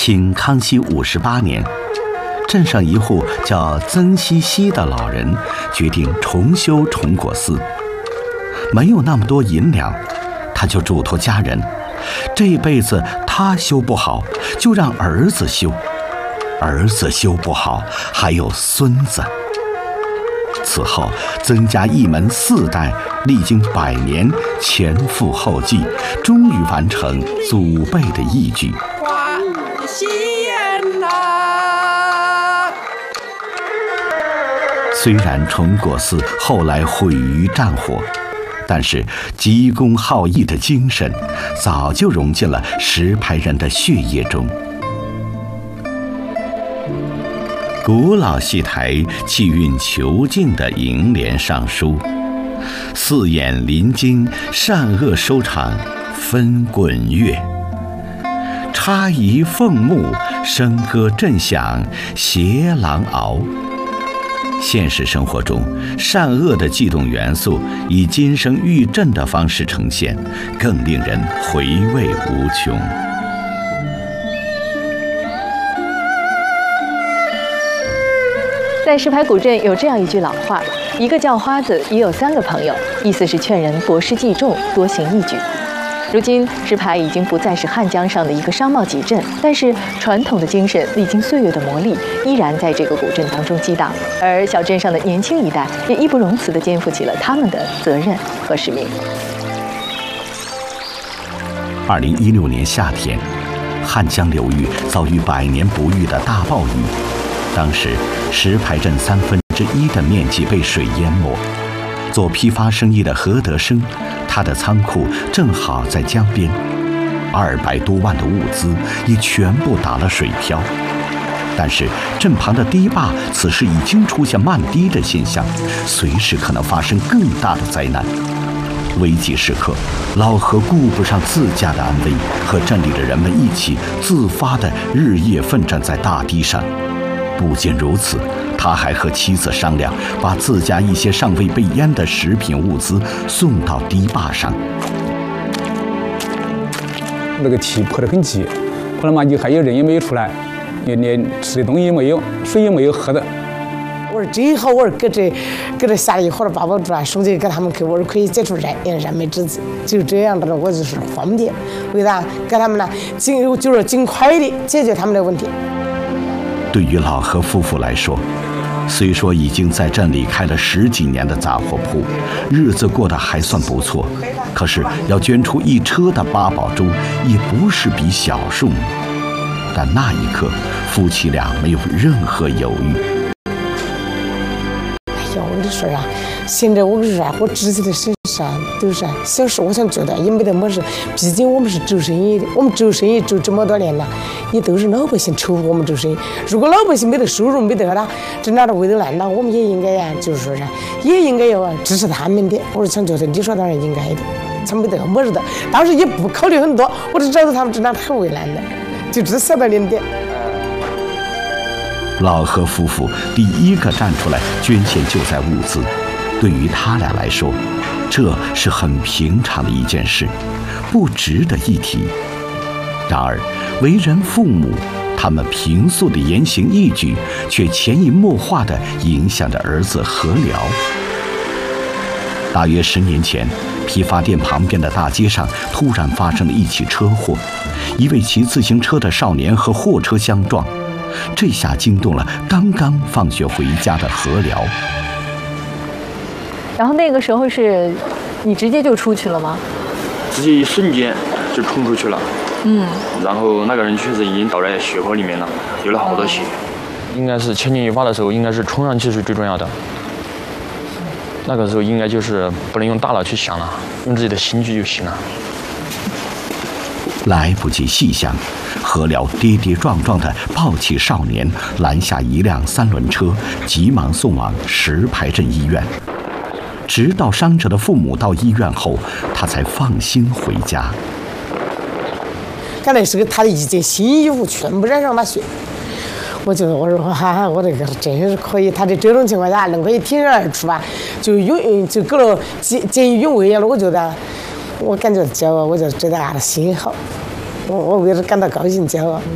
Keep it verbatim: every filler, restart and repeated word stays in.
清康熙五十八年，镇上一户叫曾希希的老人决定重修崇果寺。没有那么多银两，他就嘱托家人，这辈子他修不好，就让儿子修；儿子修不好，还有孙子。此后，曾家一门四代历经百年，前赴后继，终于完成祖辈的义举。虽然崇果寺后来毁于战火，但是急公好义的精神早就融进了石牌人的血液中。古老戏台气韵遒劲的楹联上书：四眼临经，善恶收场分滚乐。插仪凤木，笙歌震响谐郎嗷。现实生活中，善恶的悸动元素以金声玉振的方式呈现，更令人回味无穷。 在石牌古镇有这样一句老话：一个叫花子也有三个朋友，意思是劝人博施济众，多行义举。如今石牌已经不再是汉江上的一个商贸集镇，但是传统的精神历经岁月的磨砺，依然在这个古镇当中激荡，而小镇上的年轻一代也义不容辞地肩负起了他们的责任和使命。 二零一六年夏天，汉江流域遭遇百年不遇的大暴雨，当时石牌镇三分之一的面积被水淹没。做批发生意的何德生，他的仓库正好在江边，二百多万的物资也全部打了水漂。但是镇旁的堤坝此时已经出现漫堤的现象，随时可能发生更大的灾难。危急时刻，老何顾不上自家的安危，和镇里的人们一起自发地日夜奋战在大堤上。不仅如此，他还和妻子商量，把自家一些尚未被淹的食品物资送到堤坝上。 那个堤破得很急，后来嘛，你还有人也没有出来，也连吃的东西也没有，水也没有喝的。 我说正好，我说搁这，搁这下了一会儿，把我抓手机给他们去，我说可以解除燃燃煤制止，就这样的了，我就是慌的，为啥？给他们呢，尽就是尽快的解决他们的问题。 对于老何夫妇来说，虽说已经在镇里开了十几年的杂货铺，日子过得还算不错，可是要捐出一车的八宝粥也不是笔小数目。但那一刻，夫妻俩没有任何犹豫。 哎呀，我的事啊，现在我跟你说，我自己的身上都是小时，我想觉得也没得么事，毕竟我们是做生意的，我们做生意做这么多年了，也都是老百姓愁我们做生意。如果老百姓没得收入，没得了，在那的为了难了，我们也应该呀，就是说是也应该要支持他们的。我是想觉得你说当然应该的，他没得么事的，当时也不考虑很多，我只知道他们在那很为难的，就只想到零点。 老何夫妇第一个站出来捐献救灾物资，对于他俩来说，这是很平常的一件事，不值得一提。然而，为人父母，他们平素的言行义举，却潜移默化地影响着儿子何辽。大约十年前，批发店旁边的大街上突然发生了一起车祸，一位骑自行车的少年和货车相撞，这下惊动了刚刚放学回家的何辽。 然后那个时候是你直接就出去了吗？ 直接一瞬间就冲出去了。 嗯。 然后那个人确实已经倒在血泊里面了，流了好多血。应该是千钧一发的时候，应该是冲上去是最重要的。那个时候应该就是不能用大脑去想了，用自己的心去就行了。 来不及细想，何辽跌跌撞撞地抱起少年，拦下一辆三轮车，急忙送往石牌镇医院。直到伤者的父母到医院后，他才放心回家。 刚才是个他的一件新衣服全部染上了血，我觉得我说哈哈，我这个真是可以，他在这种情况下能可以挺身而出吧，就勇就给了见见义勇为了，我觉得我感觉骄傲，我觉得最大的心好，我我为之感到高兴骄傲。